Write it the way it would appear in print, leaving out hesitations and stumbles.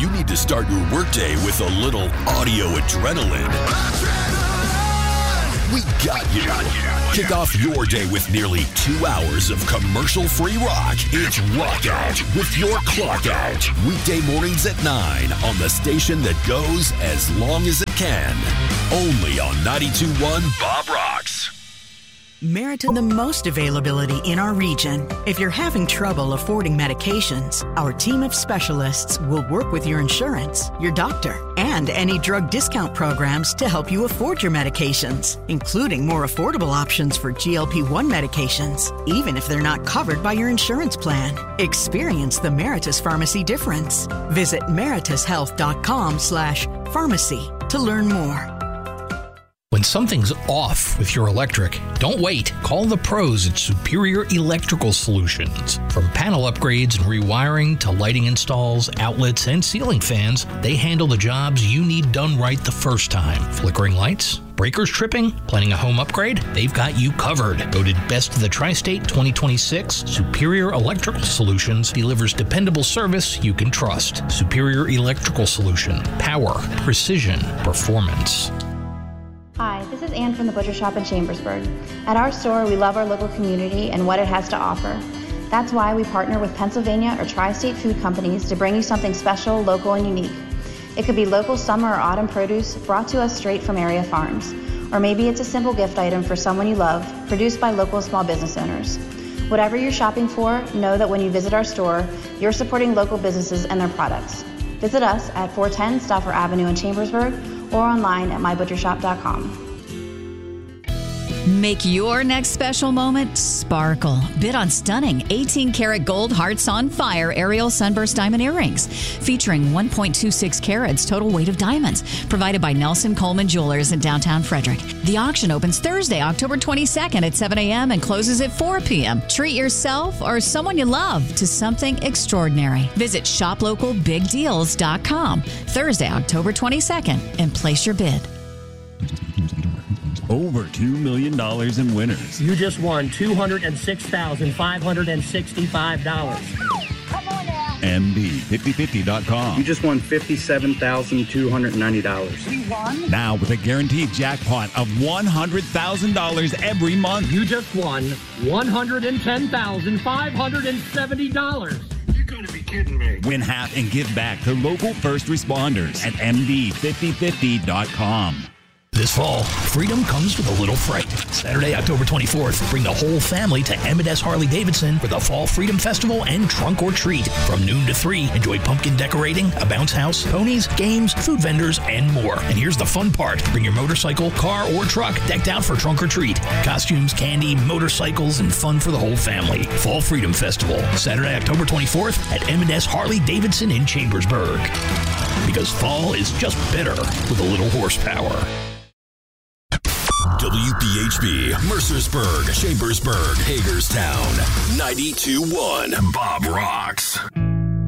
you need to start your workday with a little audio adrenaline, we got you. Kick off your day with nearly 2 hours of commercial-free rock. It's Rock Out with your clock out. Weekday mornings at 9 on the station that goes as long as it can. Only on 92.1 Bob Rocks. Meriton the most availability in our region. If you're having trouble affording medications, our team of specialists will work with your insurance, your doctor, and any drug discount programs to help you afford your medications, including more affordable options for GLP-1 medications, even if they're not covered by your insurance plan. Experience the Meritus Pharmacy difference. Visit meritushealth.com/pharmacy to learn more. When something's off with your electric, don't wait. Call the pros at Superior Electrical Solutions. From panel upgrades and rewiring to lighting installs, outlets, and ceiling fans, they handle the jobs you need done right the first time. Flickering lights? Breakers tripping? Planning a home upgrade? They've got you covered. Voted Best of the Tri-State 2026, Superior Electrical Solutions delivers dependable service you can trust. Superior Electrical Solution. Power, precision, performance. Hi, this is Ann from the Butcher Shop in Chambersburg. At our store, we love our local community and what it has to offer. That's why we partner with Pennsylvania or Tri-State food companies to bring you something special, local, and unique. It could be local summer or autumn produce brought to us straight from area farms. Or maybe it's a simple gift item for someone you love, produced by local small business owners. Whatever you're shopping for, know that when you visit our store, you're supporting local businesses and their products. Visit us at 410 Stauffer Avenue in Chambersburg or online at mybutchershop.com. Make your next special moment sparkle. Bid on stunning 18-karat gold Hearts on Fire Ariel Sunburst diamond earrings featuring 1.26 carats total weight of diamonds, provided by Nelson Coleman Jewelers in downtown Frederick. The auction opens Thursday, October 22nd at 7 a.m. and closes at 4 p.m. Treat yourself or someone you love to something extraordinary. Visit shoplocalbigdeals.com Thursday, October 22nd and place your bid. Over $2 million in winners. You just won $206,565. Come on now. MB5050.com. You just won $57,290. You won? Now with a guaranteed jackpot of $100,000 every month. You just won $110,570. You're going to be kidding me. Win half and give back to local first responders at MB5050.com. This fall, freedom comes with a little fright. Saturday, October 24th, bring the whole family to M&S Harley-Davidson for the Fall Freedom Festival and Trunk or Treat. From noon to 3, enjoy pumpkin decorating, a bounce house, ponies, games, food vendors, and more. And here's the fun part. Bring your motorcycle, car, or truck decked out for Trunk or Treat. Costumes, candy, motorcycles, and fun for the whole family. Fall Freedom Festival, Saturday, October 24th at M&S Harley-Davidson in Chambersburg. Because fall is just better with a little horsepower. WPHB, Mercersburg, Chambersburg, Hagerstown, 92.1 Bob Rocks.